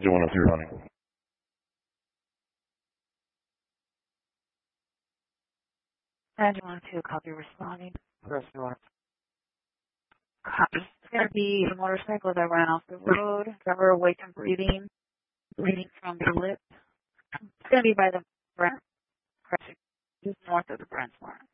Join us here, honey. And you want to copy responding. Press one. Copy. It's going to be a motorcycle that ran off the road. Driver awake and bleeding from the lip. It's going to be by the Brent, just north of the Brent Mark.